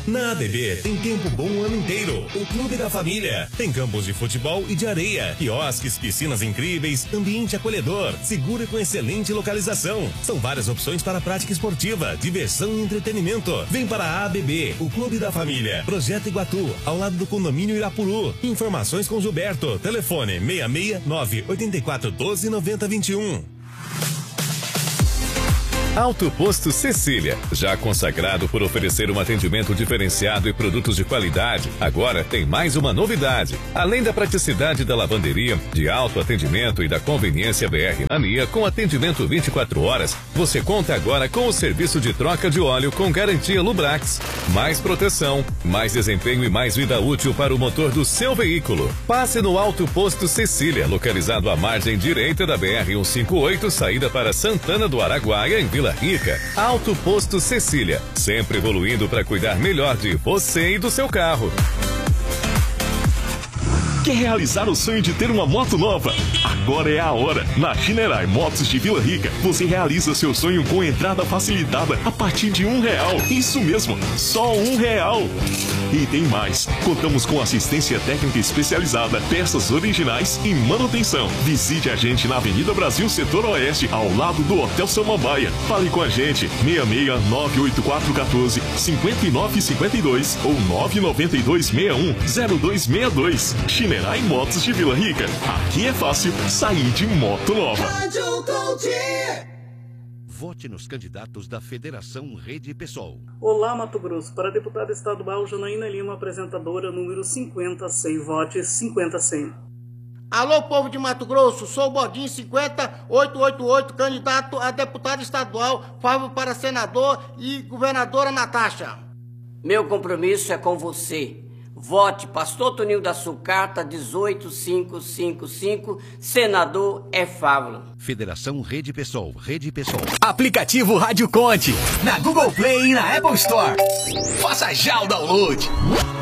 Na ABB tem tempo bom o ano inteiro. O Clube da Família. Tem campos de futebol e de areia, quiosques, piscinas incríveis, ambiente acolhedor, seguro e com excelente localização. São várias opções para prática esportiva, diversão e entretenimento. Vem para a ABB, o Clube da Família. Projeto Iguatu, ao lado do condomínio Irapuru. Informações com Gilberto. Telefone 669 8412 9021. Alto Posto Cecília, já consagrado por oferecer um atendimento diferenciado e produtos de qualidade, agora tem mais uma novidade. Além da praticidade da lavanderia, de alto atendimento e da conveniência BR Mania com atendimento 24 horas, você conta agora com o serviço de troca de óleo com garantia Lubrax. Mais proteção, mais desempenho e mais vida útil para o motor do seu veículo. Passe no Alto Posto Cecília, localizado à margem direita da BR-158, saída para Santana do Araguaia, em Vila Rica. Alto Posto Cecília, sempre evoluindo para cuidar melhor de você e do seu carro. Quer realizar o sonho de ter uma moto nova? Agora é a hora. Na Shinerai Motos de Vila Rica, você realiza seu sonho com entrada facilitada a partir de R$1. Isso mesmo, só R$1. E tem mais. Contamos com assistência técnica especializada, peças originais e manutenção. Visite a gente na Avenida Brasil, Setor Oeste, ao lado do Hotel Samambaia. Fale com a gente, 66-98414-5952 ou 99261-0262. Shinerai Motos de Vila Rica. Aqui é fácil sair de moto nova. Vote nos candidatos da Federação Rede PSOL. Olá, Mato Grosso. Para deputada estadual, Janaína Lima, apresentadora número 50-100. Vote 50-100. Alô, povo de Mato Grosso. Sou o Bodinho 50888, candidato a deputado estadual, Fábio para senador e governadora Natasha. Meu compromisso é com você. Vote Pastor Toninho da Sucata 18555, senador é Fábio. Federação Rede PSOL, Rede PSOL. Aplicativo Rádio Conte, na Google Play e na Apple Store. Faça já o download.